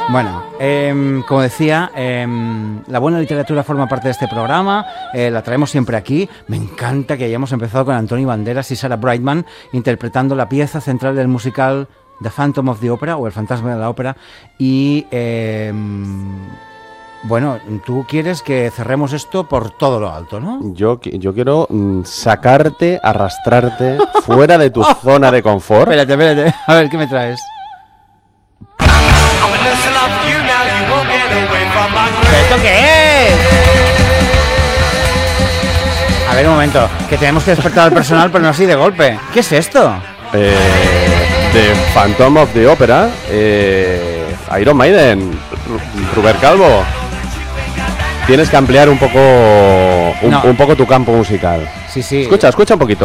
Bueno, como decía, la buena literatura forma parte de este programa, la traemos siempre aquí. Me encanta que hayamos empezado con Antonio Banderas y Sarah Brightman interpretando la pieza central del musical The Phantom of the Opera, o El fantasma de la ópera. Y bueno, tú quieres que cerremos esto por todo lo alto, ¿no? Yo quiero sacarte, arrastrarte fuera de tu zona de confort. Espérate, a ver, ¿qué me traes? ¿Esto qué es? A ver, un momento, que tenemos que despertar al personal, pero no así de golpe. ¿Qué es esto? The Phantom of the Opera, Iron Maiden, Robert Calvo. Tienes que ampliar un poco tu campo musical. Sí. Escucha un poquito.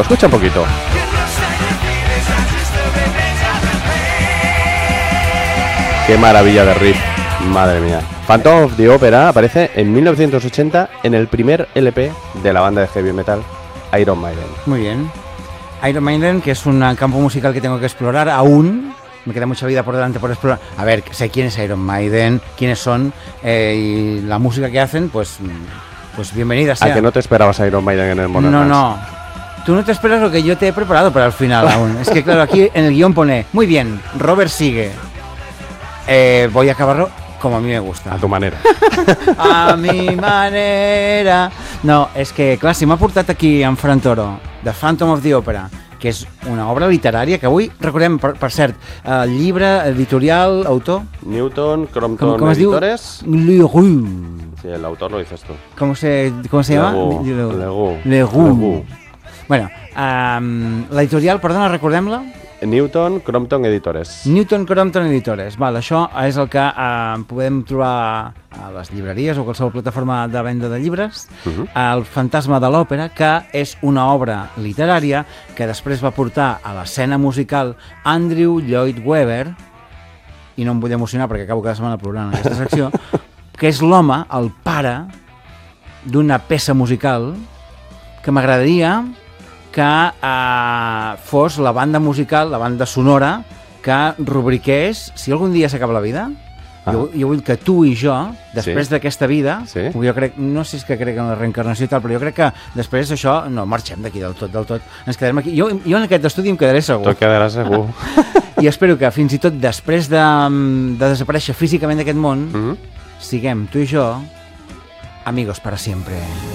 Qué maravilla de riff, madre mía. Phantom of the Opera aparece en 1980 en el primer LP de la banda de heavy metal Iron Maiden. Muy bien. Iron Maiden, que es un campo musical que tengo que explorar aún. Me queda mucha vida por delante por explorar. A ver, sé quién es Iron Maiden, quiénes son y la música que hacen, pues bienvenida sea. ¿A que no te esperabas a Iron Maiden en el Monarchs? No. Tú no te esperas lo que yo te he preparado para el final aún. Es que claro, aquí en el guión pone, muy bien, Robert sigue. Voy a acabarlo como a mí me gusta. A tu manera. A mi manera. No, és que, clar, si m'ha portat aquí en Fran Toro, The Phantom of the Opera, que és una obra literària que avui recordem, per cert, llibre, editorial, autor... Newton, Crompton ¿Cómo Editores. Leroux. Sí, el autor lo dices tú. ¿Cómo se llama? Leroux. Bueno, la editorial, perdona, recordem-la? Newton, Crompton Editores. Newton, Crompton Editores. Val, això és el que podem trobar a les llibreries o qualsevol plataforma de venda de llibres. El fantasma de l'òpera, que és una obra literària que després va portar a l'escena musical Andrew Lloyd Webber, i no em vull emocionar perquè acabo cada setmana plorant en aquesta secció, que és l'home, el pare d'una peça musical que m'agradaria que fos la banda musical, la banda sonora, que rubriqués, si algun dia s'acaba la vida, jo vull que tu i jo, després d'aquesta vida, jo crec, no sé si és que crec en la reencarnació i tal, però jo crec que després d'això no marxem d'aquí del tot, ens quedarem aquí. Jo en aquest estudi em quedaré segur. Tu quedaràs segur. I espero que fins i tot després de desaparèixer físicament d'aquest món, siguem tu i jo amigos para siempre.